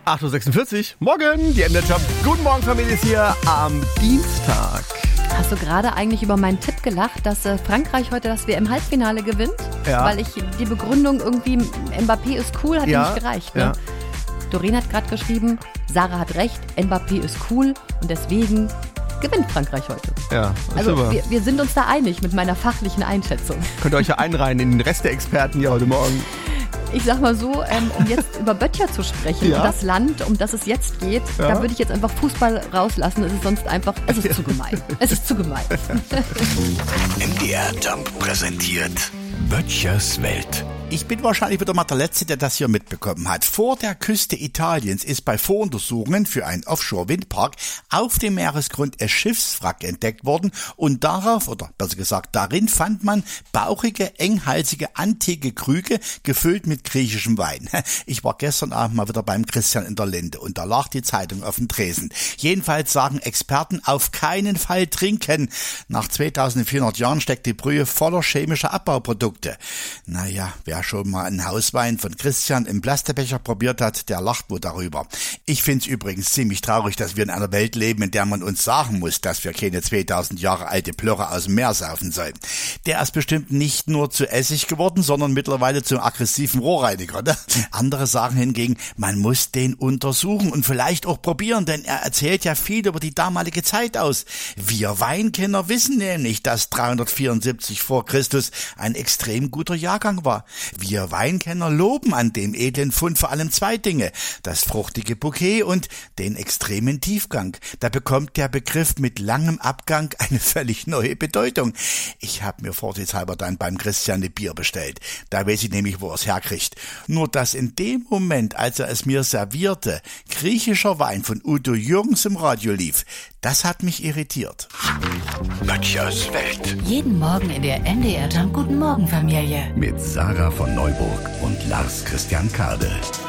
8.46 Uhr, morgen, die MDR Jump. Guten Morgen, Familie, ist hier am Dienstag. Hast du gerade eigentlich über meinen Tipp gelacht, dass Frankreich heute das WM-Halbfinale gewinnt? Ja. Weil ich die Begründung irgendwie, Mbappé ist cool, hat dir nicht gereicht. Ne? Ja. Doreen hat gerade geschrieben, Sarah hat recht, Mbappé ist cool und deswegen gewinnt Frankreich heute. Ja, Also super. wir sind uns da einig mit meiner fachlichen Einschätzung. Könnt ihr euch ja einreihen in den Rest der Experten hier heute Morgen. Ich sag mal so, um jetzt über Böttcher zu sprechen, Ja. und das Land, um das es jetzt geht, Ja. da würde ich jetzt einfach Fußball rauslassen. Es ist sonst einfach, es ist zu gemein. Es ist zu gemein. MDR Jump präsentiert Böttchers Welt. Ich bin wahrscheinlich wieder mal der Letzte, der das hier mitbekommen hat. Vor der Küste Italiens ist bei Voruntersuchungen für einen Offshore-Windpark auf dem Meeresgrund ein Schiffswrack entdeckt worden und darauf, oder besser gesagt darin, fand man bauchige, enghalsige, antike Krüge gefüllt mit griechischem Wein. Ich war gestern Abend mal wieder beim Christian in der Linde und da lag die Zeitung auf dem Tresen. Jedenfalls sagen Experten, auf keinen Fall trinken. Nach 2400 Jahren steckt die Brühe voller chemischer Abbauprodukte. Naja, wer schon mal einen Hauswein von Christian im Plastikbecher probiert hat, der lacht wohl darüber. Ich find's übrigens ziemlich traurig, dass wir in einer Welt leben, in der man uns sagen muss, dass wir keine 2000 Jahre alte Plörre aus dem Meer saufen sollen. Der ist bestimmt nicht nur zu Essig geworden, sondern mittlerweile zum aggressiven Rohrreiniger. Ne? Andere sagen hingegen, man muss den untersuchen und vielleicht auch probieren, denn er erzählt ja viel über die damalige Zeit aus. Wir Weinkenner wissen nämlich, dass 374 vor Christus ein extrem guter Jahrgang war. Wir Weinkenner loben an dem edlen Fund vor allem zwei Dinge, das fruchtige Bouquet und den extremen Tiefgang. Da bekommt der Begriff mit langem Abgang eine völlig neue Bedeutung. Ich habe mir vorsichtshalber dann beim Christian ein Bier bestellt. Da weiß ich nämlich, wo er es herkriegt. Nur dass in dem Moment, als er es mir servierte, griechischer Wein von Udo Jürgens im Radio lief, das hat mich irritiert. Böttchers Welt. Jeden Morgen in der MDR Jump Guten Morgen Familie. Mit Sarah von Neuburg und Lars Christian Kade.